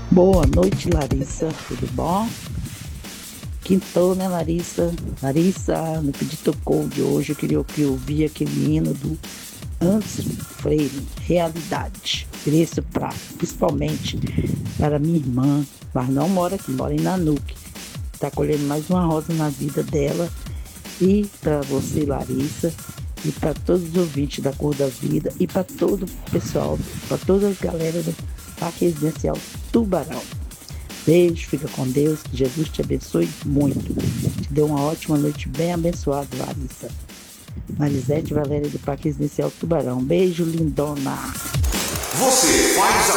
Boa noite, Larissa. Tudo bom? Quintou, né, Larissa? Larissa, no pedido tocou de hoje, eu queria que eu ouvir aquele hino do Anderson Freire, Realidade. Queria isso principalmente para minha irmã, mas não mora aqui, mora em Nanuque. Está colhendo mais uma rosa na vida dela. E para você, Larissa, e para todos os ouvintes da Cor da Vida, e para todo o pessoal, para toda a galera do Parque Residencial Tubarão. Beijo, fica com Deus, que Jesus te abençoe muito. Te dê uma ótima noite bem abençoada, Larissa. Marisete Valéria do Parque Residencial Tubarão. Beijo, lindona. Você faz a